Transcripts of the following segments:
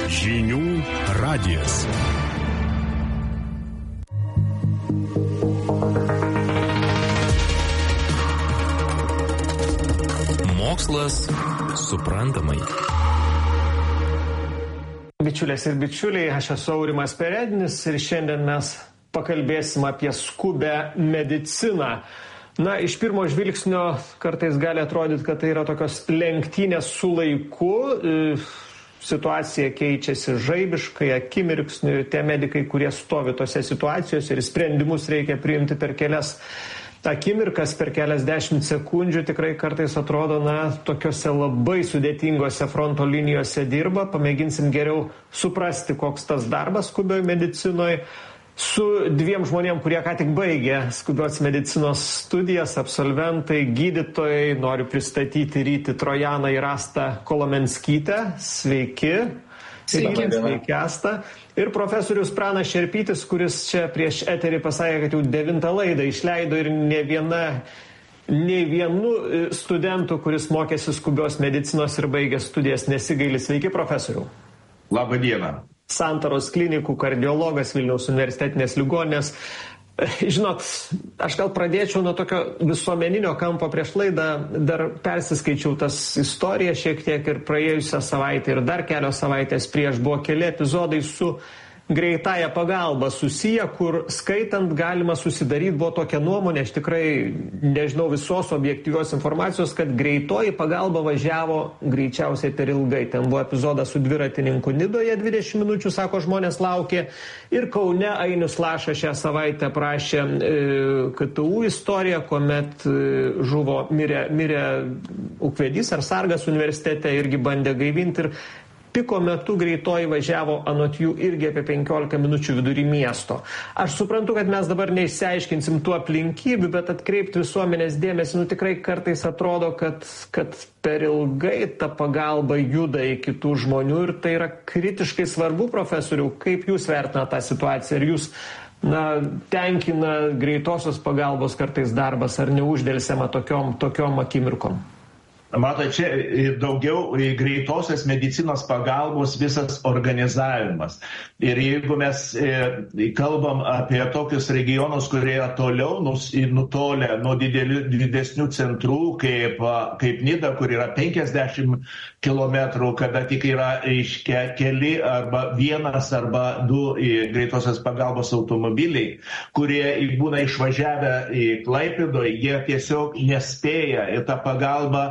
Žinių radijas. Mokslas suprantamai. Bičiulės ir bičiuliai, aš esu Aurimas Peredinis ir šiandien mes pakalbėsim apie skubę mediciną. Na, iš pirmo žvilgsnio kartais gali atrodyti, kad tai yra tokios lenktynės su laiku. Situacija keičiasi žaibiškai, akimirksniu. Tie medikai, kurie stovi tose situacijose ir sprendimus reikia priimti per kelias akimirkas, per keliasdešimt sekundžių, tikrai kartais atrodo, tokiose labai sudėtingose fronto linijose dirba. Pamėginsim geriau suprasti, koks tas darbas skubioje medicinoje. Su dviem žmonėm, kurie ką tik baigė skubios medicinos studijas, absolventai, gydytojai, noriu pristatyti Rytį Trojaną ir Astą Kolomenskytę. Sveiki. Sveiki, Asta. Ir profesorius Pranas Šerpytis, kuris čia prieš eterį pasakė, kad jau 9 laidą išleido ir nei vienu studentu, kuris mokėsi skubios medicinos ir baigė studijas, nesigaili. Sveiki, profesoriau. Labą dieną. Santaros klinikų kardiologas, Vilniaus universitetinės ligoninės. Žinot, aš gal pradėčiau nuo tokio visuomeninio kampo. Prieš laidą dar persiskaičiau tas istoriją šiek tiek ir praėjusią savaitę ir dar kelios savaitės prieš buvo keli epizodai su greitąja pagalba susiję, kur skaitant galima susidaryti, buvo tokia nuomonė, aš tikrai nežinau visos objektyvios informacijos, kad greitoji pagalba važiavo greičiausiai per ilgai. Ten buvo epizodas su dviratininku Nidoje, 20 minučių, sako, žmonės laukė. Ir Kaune Ainius Lašas šią savaitę prašė KTU istoriją, kuomet mirė ūkvedys ar sargas universitete, irgi bandė gaivinti. Ir piko metu greitoji važiavo anot jų irgi apie 15 minučių vidury miesto. Aš suprantu, kad mes dabar neišsiaiškinsim tų aplinkybių, bet atkreipti visuomenės dėmesį, tikrai kartais atrodo, kad per ilgai ta pagalba juda į kitų žmonių ir tai yra kritiškai svarbu, profesoriau. Kaip jūs vertinate tą situaciją? Ar jūs tenkina greitosios pagalbos kartais darbas, ar neuždelsiama tokiom akimirkom? Matai, čia daugiau greitosios medicinos pagalbos visas organizavimas. Ir jeigu mes kalbam apie tokius regionus, kurie yra toliau nutolę nuo didesnių centrų, kaip Nida, kur yra 50 kilometrų, kada tik yra keli arba vienas arba du greitosios pagalbos automobiliai, kurie būna išvažiavę į Klaipėdą, jie tiesiog nespėja ir ta pagalba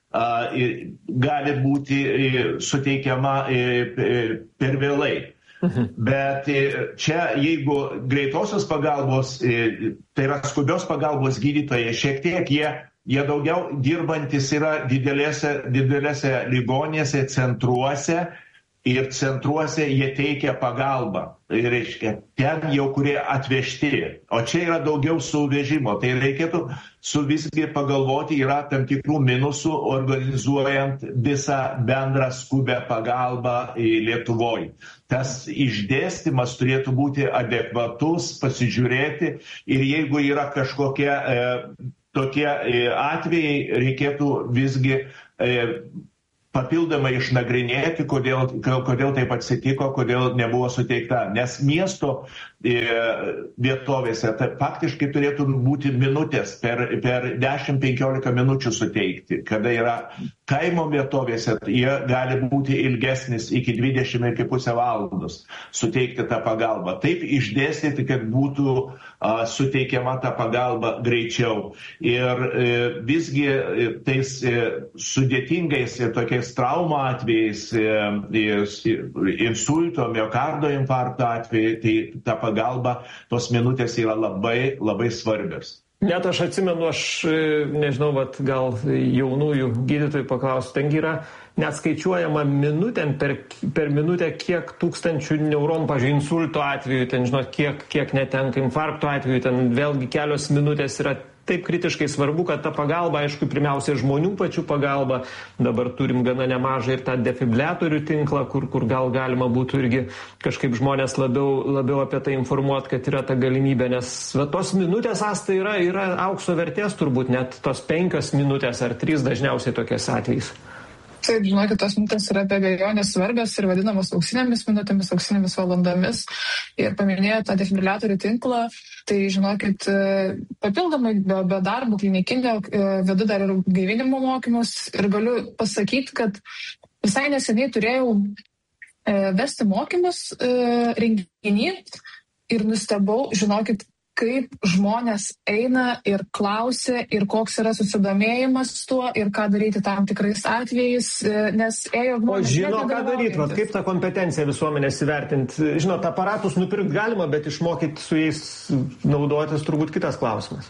gali būti suteikiama per vėlai. Bet čia, jeigu greitosios pagalbos, tai yra skubios pagalbos gydytojai, šiek tiek jie daugiau dirbantis yra didelėse ligoninėse, centruose. Ir centruose jie teikia pagalbą. Reiškia, ten jau kurie atvežti. O čia yra daugiau suvežimo. Tai reikėtų visgi pagalvoti, yra tam tikrų minusų organizuojant visą bendrą skubę pagalbą Lietuvoje. Tas išdėstymas turėtų būti adekvatus, pasižiūrėti. Ir jeigu yra kažkokie tokie atvejai, reikėtų visgi papildomai išnagrinėti, kodėl taip atsitiko, kodėl nebuvo suteikta. Nes miesto vietovėse faktiškai turėtų būti minutės per 10-15 minučių suteikti. Kada yra kaimo vietovėse, jie gali būti ilgesnis iki 20,5 valandos suteikti tą pagalbą. Taip išdėstyti, kad būtų suteikiama ta pagalba greičiau. Ir visgi tais sudėtingais ir tokiais traumų atvejais, insulto, miokardo infarkto atvejai, tai ta pagalba, tos minutės yra labai, labai svarbios. Net aš atsimenu, nežinau, gal jaunųjų gydytojų paklausiu, ten yra net skaičiuojama minutėm per minutę, kiek tūkstančių neuronų, pavyzdžiui, insulto atveju, ten, žinot, kiek netenka infarkto atveju, ten vėlgi kelios minutės yra taip kritiškai svarbu, kad ta pagalba, aišku, pirmiausia žmonių pačių pagalba, dabar turim gana nemažai ir tą defibrilatorių tinklą, kur gal galima būtų irgi kažkaip žmonės labiau apie tai informuoti, kad yra ta galimybė, nes tos minutės Asta yra aukso vertės turbūt, net tos 5 minutės ar 3 dažniausiai tokiais atvejais. Taip, žinokit, tos minutės yra be abejonės svarbios ir vadinamos auksinėmis minutėmis, auksinėmis valandomis. Ir paminėjo tą defibriliatorių tinklą, tai žinokit, papildomai be darbų klinikinio vedu dar ir gaivinimo mokymus ir galiu pasakyti, kad visai neseniai turėjau vesti mokymus renginį ir nustebau, žinokit, kaip žmonės eina ir klausia ir koks yra susidomėjimas tuo ir ką daryti tam tikrais atvejais, nes ėjo žmonės. O žino, ką daryti, kaip tą kompetenciją visuomenės įvertinti. Žinot, aparatus nupirkti galima, bet išmokyti su jais naudotis turbūt kitas klausimas.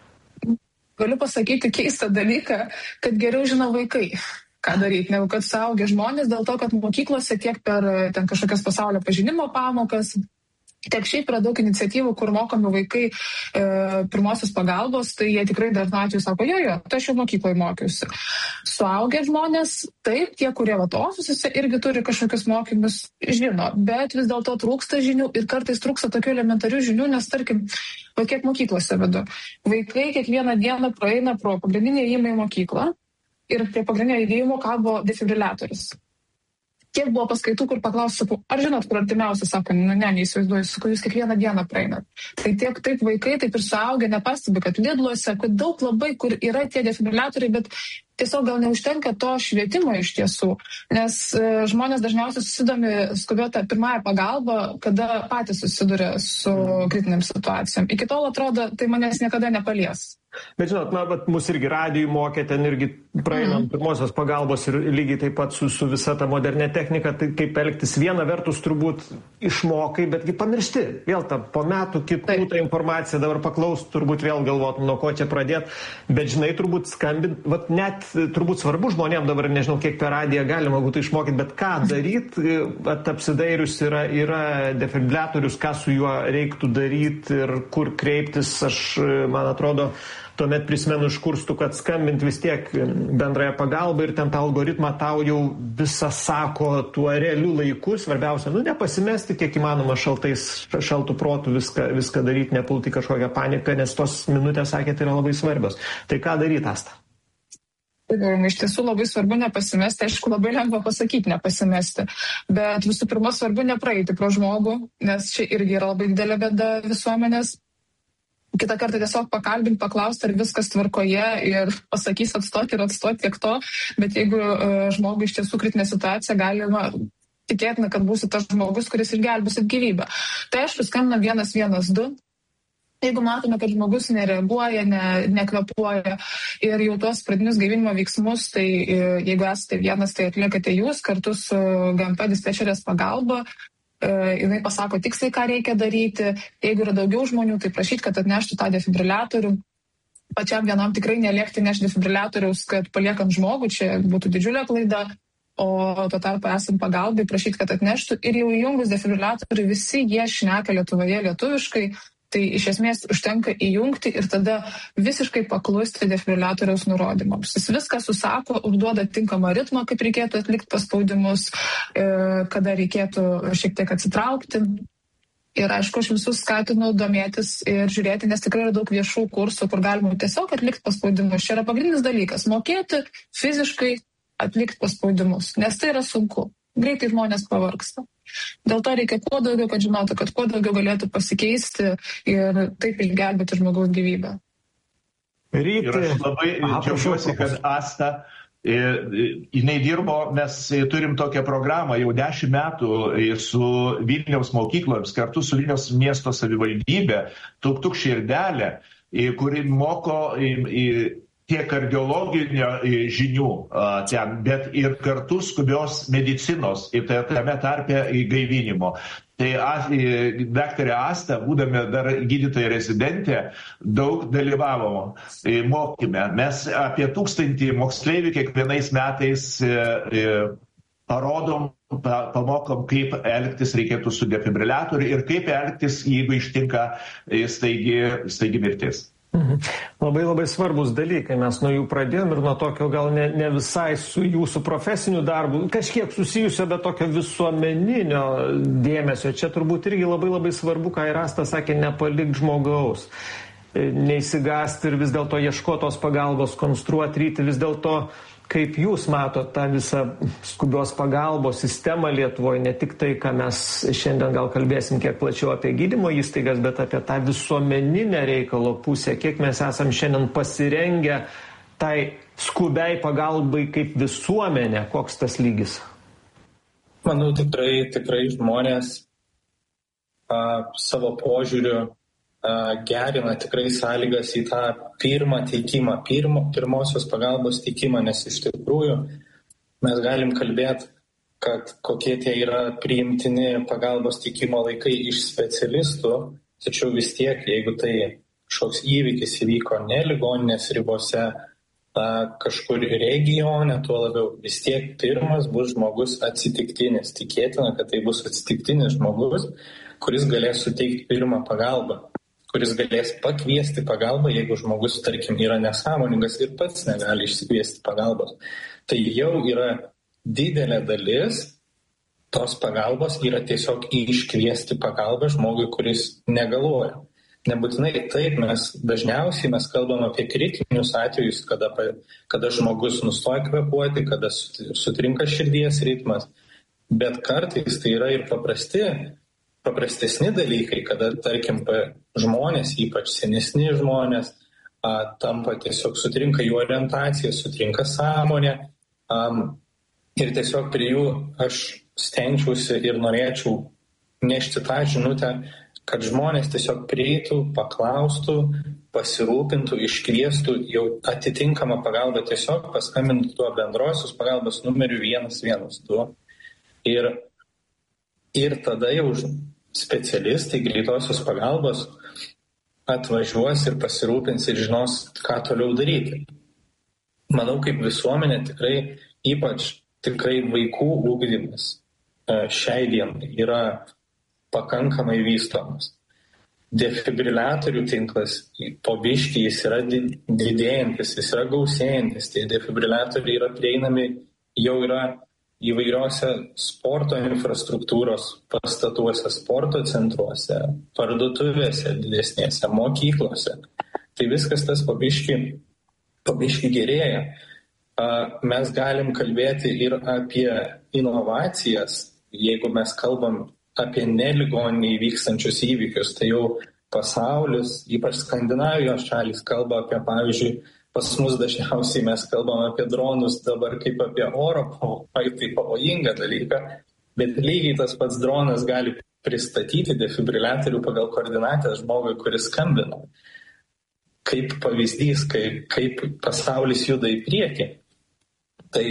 Galiu pasakyti keistą dalyką, kad geriau žino vaikai, ką daryti, negu kad suaugę žmonės, dėl to, kad mokyklose tiek per ten kažkokias pasaulio pažinimo pamokas, tiek šiaip yra daug iniciatyvų, kur mokomi vaikai pirmosios pagalbos, tai jie tikrai dažnu atveju sako, jo, tai aš jau mokykloje mokiausi. Suaugę žmonės, taip, tie, kurie ofisuose irgi turi kažkokius mokymus, žino, bet vis dėlto trūksta žinių ir kartais trūksta tokių elementarių žinių, nes tarkim, kiek mokyklose vedu. Vaikai kiekvieną dieną praeina pro pagrindinį įėjimą į mokyklą ir prie pagrindinio įėjimo kabo defibriliatorius. Kiek buvo paskaitų, kur paklausiu, ar žinot, kur artimiausia, sako, neįsivaizduoju, su kur jūs kiekvieną dieną praeinat. Tai tiek taip vaikai, taip ir suaugę nepastebi, kad Lidluose, kad daug labai, kur yra tie defibriliatoriai, bet tiesiog gal neužtenka to švietimo iš tiesų, nes žmonės dažniausiai susidomi skubiota pirmąją pagalbą, kada patys susiduria su kritiniam situacijom. Iki tol atrodo, tai manęs niekada nepalies. Bet žinot, mus irgi radijui mokė, ten irgi praeinam pirmosios pagalbos ir lygiai taip pat su visa ta modernė technika, tai kaip elgtis. Viena vertus turbūt išmokai, betgi pamiršti. Vėl po metų kitų tą informaciją dabar paklaus, turbūt vėl galvotum, nuo ko čia pradėti. Bet žinai, turbūt skambint, net turbūt svarbu žmonėm dabar, nežinau, kiek per radiją galima būtų išmokyti, bet ką daryti, apsidairius yra defibriliatorius, ką su juo reiktų daryti ir kur kreiptis, man atrodo, tuomet prisimenu iš kursų, kad skambint vis tiek bendrąją pagalbą ir ten tą algoritmą tau jau visą sako tuo realiu laiku. Svarbiausia, nepasimesti kiek įmanoma šaltų protų viską daryti, nepulti kažkokią paniką, nes tos minutės, sakėt, yra labai svarbios. Tai ką daryti, Asta? Iš tiesų labai svarbu nepasimesti, aišku, labai lengva pasakyti nepasimesti, bet visų pirma svarbu nepraeiti pro žmogų, nes čia irgi yra labai didelė bėda visuomenės. Kitą kartą tiesiog pakalbinti, paklausti, ar viskas tvarkoje ir pasakys atstoti tiek to, bet jeigu žmogui iš tiesų kritinė situacija, galima tikėtina, kad būsi tas žmogus, kuris išgelbėsit gyvybę. Tai aišku, skambina 112. Jeigu matome, kad žmogus nereaguoja, nekvepuoja ir jau tuos pradinius gaivinimo veiksmus, tai jeigu esate vienas, tai atliekate jūs kartu su GMP dispečerės pagalba. Jinai pasako tiksliai, ką reikia daryti. Jeigu yra daugiau žmonių, tai prašyti, kad atneštų tą defibriliatorių. Pačiam vienam tikrai neliekti nešti defibriliatoriaus, kad paliekant žmogų, čia būtų didžiulė klaida, o tuo tarpu esant pagalbai, prašyti, kad atneštų. Ir jau įjungus defibriliatorių, visi jie šneka Lietuvoje lietuviškai, tai iš esmės užtenka įjungti ir tada visiškai paklusti defibriliatoriaus nurodymams. Jis viską susako, užduoda tinkamą ritmą, kaip reikėtų atlikti paspaudimus, kada reikėtų šiek tiek atsitraukti. Ir aišku, aš visus skatinu domėtis ir žiūrėti, nes tikrai yra daug viešų kursų, kur galima tiesiog atlikti paspaudimus. Čia yra pagrindinis dalykas - mokėti fiziškai atlikti paspaudimus, nes tai yra sunku. Greitai žmonės pavargsta. Dėl to reikia kuo daugiau, kad žinotų, kad kuo daugiau galėtų pasikeisti ir taip išgelbėti žmogaus gyvybę. Ir aš labai džiaugiuosi, kad Asta, jinai dirbo, mes turim tokią programą jau 10 metų su Vilniaus mokykloms, kartu su Vilniaus miesto savivaldybė, Tuk širdelė, kuri moko tiek kardiologinio žinių ten, bet ir kartu skubios medicinos, ir tame tarpe gaivinimo. Tai daktarė Asta, būdami dar gydytoja rezidentė, daug dalyvavo mokyme. Mes apie 1000 moksleivių kiekvienais metais parodom, pamokom, kaip elgtis reikėtų su defibriliatoriu ir kaip elgtis, jeigu ištinka staigi mirtis. Labai labai svarbus dalykai, mes nuo jų pradėjom ir nuo tokio gal ne visai su jūsų profesiniu darbu, kažkiek susijusio, bet tokio visuomeninio dėmesio. Čia turbūt irgi labai labai svarbu, ką ir Asta sakė, nepalikti žmogaus, neįsigasti ir vis dėlto ieškotos pagalbos, konstruoti ryti, vis dėlto kaip jūs matot tą visą skubios pagalbos sistemą Lietuvoje, ne tik tai, ką mes šiandien gal kalbėsim kiek plačiau apie gydymo įstaigas, bet apie tą visuomeninę reikalo pusę, kiek mes esam šiandien pasirengę tai skubiai pagalbai kaip visuomenė, koks tas lygis? Manau, tikrai žmonės savo požiūriu gerina tikrai sąlygas į tą pirmą teikimą, pirmosios pagalbos teikimą, nes iš tikrųjų mes galim kalbėti, kad kokie tie yra priimtini pagalbos teikimo laikai iš specialistų, tačiau vis tiek, jeigu tai kažkoks įvykis įvyko ne ligoninės ribose, kažkur regione, tuo labiau vis tiek pirmas bus žmogus atsitiktinis. Tikėtina, kad tai bus atsitiktinis žmogus, kuris galės suteikti pirmą pagalbą, kuris galės pakviesti pagalbą, jeigu žmogus, tarkim, yra nesąmoningas ir pats negali išsikviesti pagalbos. Tai jau yra didelė dalis tos pagalbos yra tiesiog iškviesti pagalbą žmogui, kuris negalvoja. Nebūtinai taip, dažniausiai mes kalbam apie kritinius atvejus, kada žmogus nustoja kvėpuoti, kada sutrinka širdies ritmas, bet kartais tai yra ir paprastesni dalykai, kada, tarkim, žmonės, ypač senesni žmonės, tampa tiesiog sutrinka jų orientacija, sutrinka sąmonė ir tiesiog prie jų aš stengčiausi ir norėčiau nešti tą žinutę, kad žmonės tiesiog prieitų, paklaustų, pasirūpintų, iškviestų jau atitinkamą pagalbą, tiesiog paskambintų tuo bendrosios pagalbos numeriu 112. Ir tada jau specialistai greitosios pagalbos atvažiuos ir pasirūpins ir žinos, ką toliau daryti. Manau, kaip visuomenė tikrai, ypač tikrai vaikų ugdymas šiai dienai yra pakankamai vystomas. Defibriliatorių tinklas po biškį jis yra didėjantis, jis yra gausėjantis. Tai defibriliatoriai yra prieinami, jau yra įvairiose sporto infrastruktūros pastatuose, sporto centruose, parduotuvėse didesnėse, mokyklose. Tai viskas tas po biškį gerėja. Mes galim kalbėti ir apie inovacijas, jeigu mes kalbam apie neligoninėje vykstančius įvykius, tai jau pasaulis, ypač Skandinavijos šalys, kalba apie, pavyzdžiui, pas mus dažniausiai mes kalbam apie dronus dabar kaip apie oro pavojingą dalyką, bet lygiai tas pats dronas gali pristatyti defibriliatorių pagal koordinatės žmogui, kuris skambina. Kaip pavyzdys, kaip pasaulis juda į priekį. Tai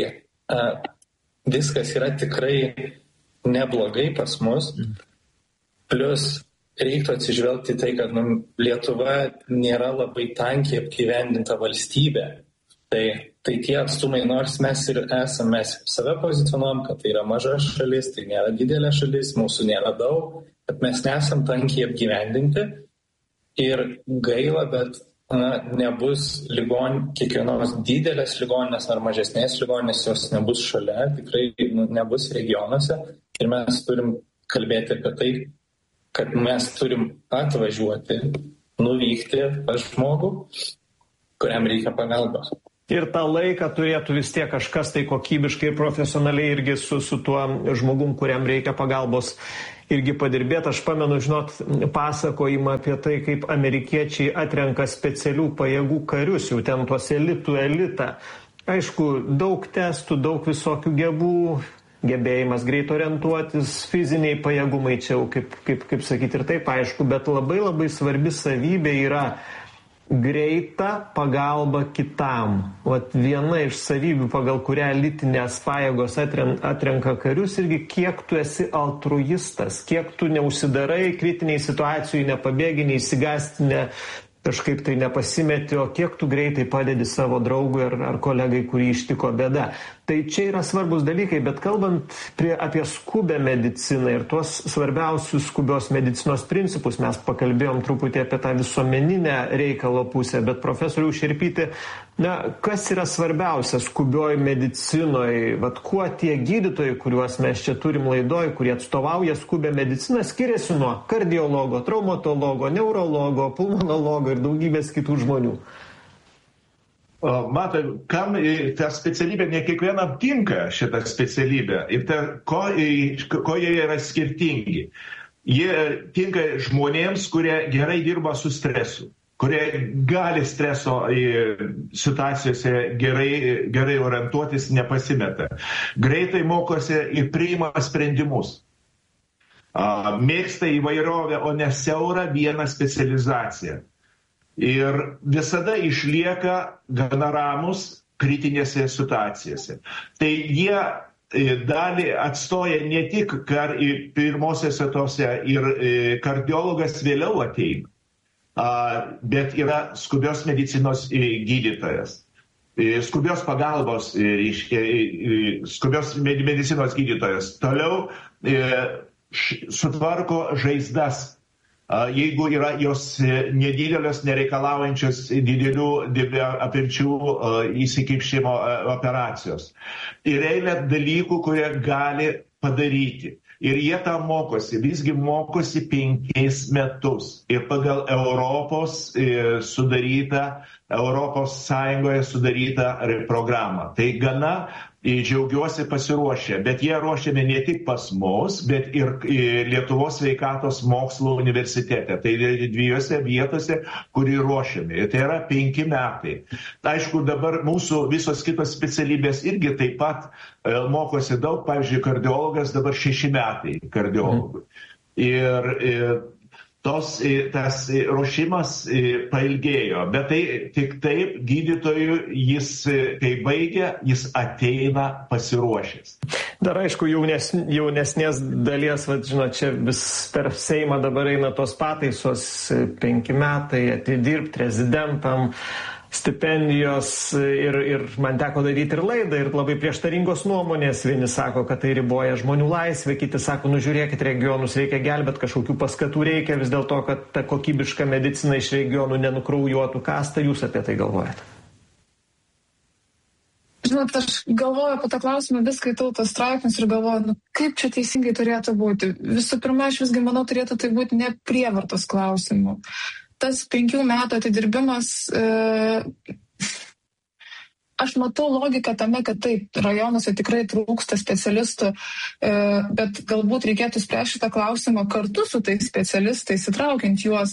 viskas yra tikrai neblogai pas mus, plus reiktų atsižvelgti tai, kad Lietuva nėra labai tankiai apgyvendinta valstybė. Tai tie atstumai, nors mes ir esame, mes save pozicionuojam, kad tai yra maža šalis, tai nėra didelė šalis, mūsų nėra daug, bet mes nesam tankiai apgyvendinti ir gaila, bet nebus kiekvienos didelės ligoninės ar mažesnės ligoninės, jos nebus šalia, tikrai nebus regionuose. Ir mes turim kalbėti apie tai, kad mes turim atvažiuoti, nuvykti pas žmogų, kuriam reikia pagalbos. Ir tą laiką turėtų vis tiek kažkas tai kokybiškai ir profesionaliai irgi su tuo žmogum, kuriam reikia pagalbos, irgi padirbėti. Aš pamenu, pasakojimą apie tai, kaip amerikiečiai atrenka specialių pajėgų karius, jau ten tuos elitą. Aišku, daug testų, daug visokių gebėjimas greit orientuotis, fiziniai pajėgumai čia jau, kaip sakyti, ir taip aišku, bet labai labai svarbi savybė yra greita pagalba kitam. Vat viena iš savybių, pagal kurią elitinės pajėgos atrenka karius, irgi kiek tu esi altruistas, kiek tu neužsidarai kritiniai situacijai, nepabėgi, neįsigąsti, kažkaip tai nepasimeti, o kiek tu greitai padedi savo draugui ar kolegai, kurį ištiko bėda. Tai čia yra svarbus dalykai, bet kalbant apie skubę mediciną ir tuos svarbiausius skubios medicinos principus, mes pakalbėjom truputį apie tą visuomeninę reikalo pusę, bet profesoriau Šerpyti, kas yra svarbiausia skubioj medicinoje, kuo tie gydytojai, kuriuos mes čia turim laidoj, kurie atstovauja skubę mediciną, skiriasi nuo kardiologo, traumatologo, neurologo, pulmonologo ir daugybės kitų žmonių? Matai, kam ta specialybė, ne kiekvienam tinka šitą specialybę ir ko jie yra skirtingi. Jie tinka žmonėms, kurie gerai dirba su stresu, kurie gali streso situacijose gerai orientuotis, nepasimeta. Greitai mokosi ir priima sprendimus. Mėgsta įvairovę, o ne siaurą vieną specializaciją. Ir visada išlieka gana ramus kritinėse situacijose. Tai jie dalį atstoja ne tik pirmosiose tose ir kardiologas vėliau ateina, bet yra skubios medicinos gydytojas. Skubios pagalbos, skubios medicinos gydytojas. Toliau sutvarko žaizdas. Jeigu yra jos nedidelės, nereikalaujančios didelių apimčių įsikipšimo operacijos. Ir eilė dalykų, kurie gali padaryti. Ir jie tą mokosi, visgi mokosi 5 metus. Ir pagal Europos Sąjungoje sudarytą programą. Tai gana džiaugiuosi pasiruošę, bet jie ruošiami ne tik pas mus, bet ir Lietuvos sveikatos mokslo universitete. Tai 2 vietose, kur ruošiami. Ir tai yra 5 metai. Aišku, dabar mūsų visos kitos specialybės irgi taip pat mokosi daug. Pavyzdžiui, kardiologas dabar 6 metai kardiologui. Ir tas ruošimas pailgėjo, bet tai tik taip gydytojų jis, kai baigia, jis ateina pasiruošęs. Dar aišku, jaunesnės dalies, žinot, čia vis per Seimą dabar eina tos pataisos, 5 metai atidirbti rezidentam, stipendijos ir man teko daryti ir laidą ir labai prieštaringos nuomonės. Vieni sako, kad tai riboja žmonių laisvę, kiti sako, žiūrėkit, regionus reikia gelbėti, kažkokių paskatų reikia vis dėlto, kad ta kokybiška medicina iš regionų nenukraujuotų. Kas jūs apie tai galvojate? Žinot, aš galvoju apie tą klausimą, vis skaitau tas straipsnius ir galvoju, kaip čia teisingai turėtų būti. Visų pirma, aš visgi manau, turėtų tai būti ne prievartos klausimų. Tas 5 metų atidirbimas, aš matau logiką tame, kad taip, rajonuose tikrai trūksta specialistų, bet galbūt reikėtų spręsti šitą klausimą kartu su tais specialistais, įtraukiant juos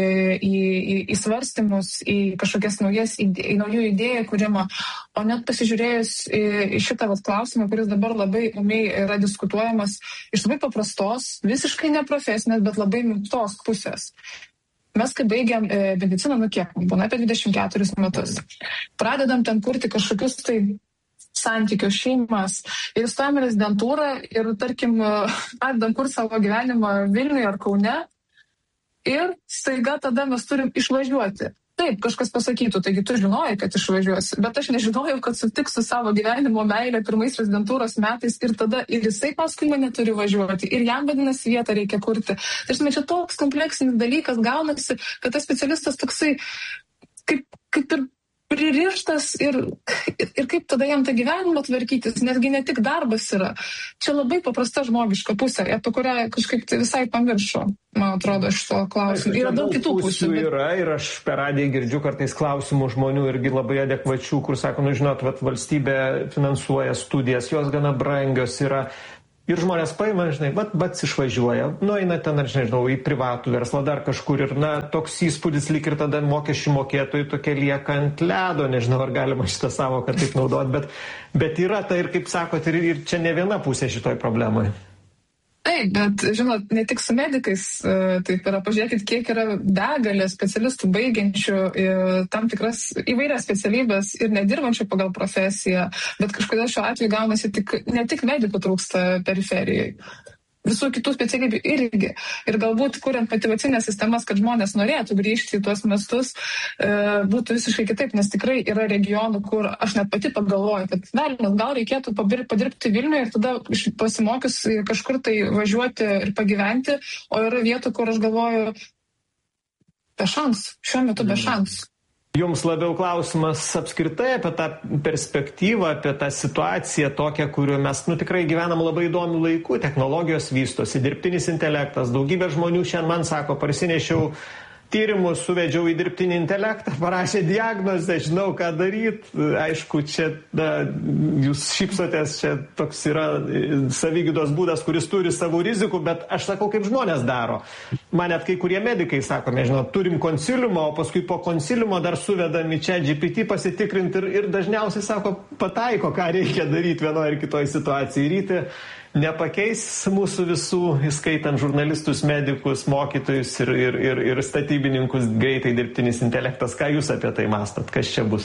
į svarstymus, į kažkokias naujų idėjų kūrimą, o net pasižiūrėjus į šitą klausimą, kuris dabar labai umiai yra diskutuojamas, iš labai paprastos, visiškai neprofesinės, bet labai minkštos pusės. Mes, kai baigiam mediciną, kiek būna apie 24 metus, pradedam ten kurti kažkokius tai santykius, šeimas ir įstojam į rezidentūrą ir, tarkim, pradedam kurti savo gyvenimą Vilniuje ar Kaune ir staiga tada mes turim išvažiuoti. Taip, kažkas pasakytų, taigi tu žinojai, kad išvažiuosi, bet aš nežinojau, kad sutiksiu savo gyvenimo meilę pirmais rezidentūros metais ir tada ir jisai paskui mane turi važiuoti ir jam vadinasi vietą reikia kurti. Tai čia toks kompleksinis dalykas gaunasi, kad tas specialistas toksai kaip ir pririštas ir kaip tada jam tą gyvenimą tvarkytis, nesgi ne tik darbas yra. Čia labai paprasta žmogiška pusė, apie kurią kažkaip tai visai pamiršau, man atrodo, šito klausimu. Yra daug kitų pusių. Yra ir aš per radiją girdžiu kartais klausimų žmonių irgi labai adekvačių, kur sako, žinot, valstybė finansuoja studijas, jos gana brangios yra. Ir žmonės paima, bet išvažiuoja, eina ten, į privatų verslą, dar kažkur ir, toks įspūdis lyg ir tada mokesčių mokėtojų tokia lieka ant ledo, nežinau, ar galima šitą savoką taip naudoti, bet yra tai ir, kaip sakot, ir čia ne viena pusė šitoj problemai. Taip, bet, žinot, ne tik su medikais, taip yra, pažiūrėkit, kiek yra begalė specialistų baigiančių tam tikras įvairias specialybės ir nedirbančių pagal profesiją, bet kažkodėl šiuo atveju gaunasi ne tik medikų trūksta periferijai. Visų kitų specialybių irgi. Ir galbūt, kuriant motyvacinės sistemas, kad žmonės norėtų grįžti į tuos miestus, būtų visiškai kitaip, nes tikrai yra regionų, kur aš net pati pagalvoju, kad gal reikėtų padirbti Vilniuje ir tada pasimokius kažkur tai važiuoti ir pagyventi, o yra vietų, kur aš galvoju, be šansų, šiuo metu be šansų. Jums labiau klausimas apskritai apie tą perspektyvą, apie tą situaciją tokią, kuriuo mes tikrai gyvenam labai įdomių laikų, technologijos vystosi, dirbtinis intelektas, daugybė žmonių šiandien man sako, parsinešiau tyrimus suvedžiau į dirbtinį intelektą, parašė diagnozę, žinau, ką daryti. Aišku, čia jūs šypsotės, čia toks yra savigydos būdas, kuris turi savų rizikų, bet aš sakau, kaip žmonės daro. Man net kai kurie medikai sako, mes žinot, turim konsiliumą, o paskui po konsiliumo dar suvedam į ChatGPT pasitikrinti ir dažniausiai sako, pataiko, ką reikia daryti vienoje ir kitoje situacijoje. Ryti nepakeis mūsų visų, įskaitant žurnalistus, medikus, mokytojus ir statybininkus greitai dirbtinis intelektas. Ką jūs apie tai mąstat? Kas čia bus?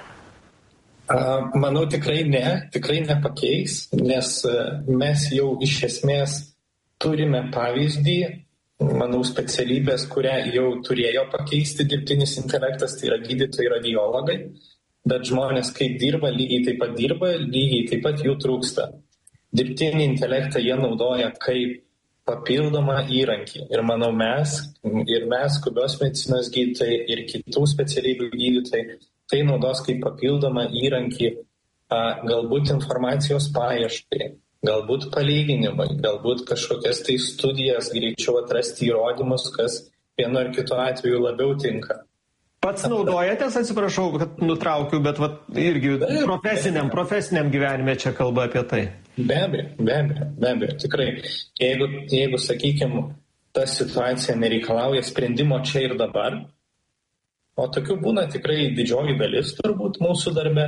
Manau, tikrai nepakeis, nes mes jau iš esmės turime pavyzdį, manau, specialybės, kurią jau turėjo pakeisti dirbtinis intelektas, tai yra gydytojai, radiologai, bet žmonės kaip dirba, lygiai taip pat jų trūksta. Dirbtinį intelektą jie naudoja kaip papildomą įrankį. Ir manau, mes, skubios medicinos gydytojai ir kitų specialybių gydytojai, tai naudos kaip papildomą įrankį galbūt informacijos paieškai, galbūt palyginimai, galbūt kažkokias tai studijas, greičiau atrasti įrodymus, kas vienu ar kitu atveju labiau tinka. Pats naudojatės, atsiprašau, kad nutraukiu, bet irgi profesiniam gyvenime čia kalba apie tai. Be abejo, tikrai. Jeigu sakykime, ta situacija nereikalauja sprendimo čia ir dabar, o tokių būna tikrai didžioji dalis turbūt mūsų darbe,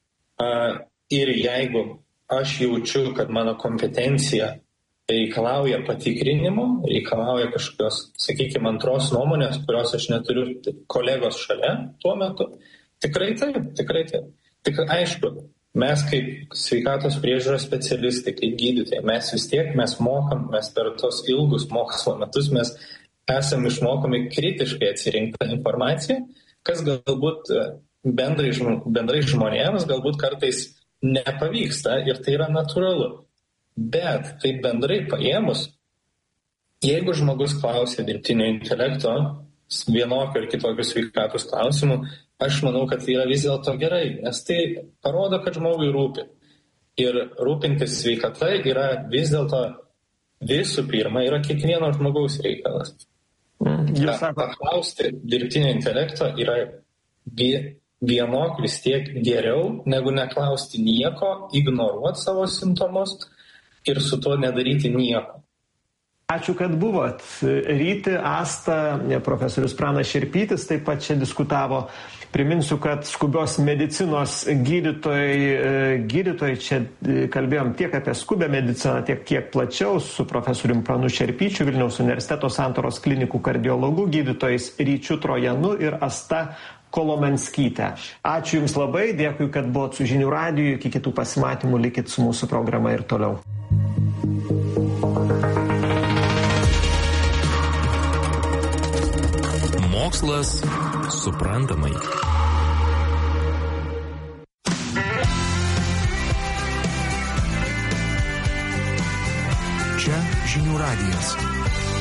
ir jeigu aš jaučiu, kad mano kompetencija reikalauja patikrinimo, reikalauja kažkokios, sakykime, antros nuomonės, kurios aš neturiu kolegos šalia tuo metu, tikrai taip. Tik aišku, mes kaip sveikatos priežiūros specialistai, kaip gydytojai, mes mokam, mes per tos ilgus mokslo metus mes esame išmokomi kritiškai atsirinkti informaciją, kas galbūt bendrai žmonėms galbūt kartais nepavyksta ir tai yra natūralu. Bet taip bendrai paėmus, jeigu žmogus klausia dirbtinio intelekto vienokio ir kitokio sveikatos klausimų, aš manau, kad tai yra vis dėlto gerai, nes tai parodo, kad žmogui rūpi. Ir rūpintis sveikata yra vis dėlto visų pirma, yra kiekvieno žmogaus reikalas. Paklausti dirbtinio intelekto yra vienok vis tiek geriau, negu neklausti nieko, ignoruoti savo simptomus ir su tuo nedaryti nieko. Ačiū, kad buvot. Ryti, Asta, profesorius Pranas Šerpytis taip pat čia diskutavo. Priminsiu, kad skubios medicinos gydytojai čia kalbėjom tiek apie skubią mediciną, tiek kiek plačiau su profesorium Pranu Šerpyčiu, Vilniaus universiteto Santaros klinikų kardiologų, gydytojais Ryčiu Trojanu ir Asta Kolomanskytė. Ačiū Jums labai, dėkui, kad buvot su Žinių radiju, iki kitų pasimatymų, likit su mūsų programa ir toliau. Mokslas suprantamai. Čia Žinių radijas.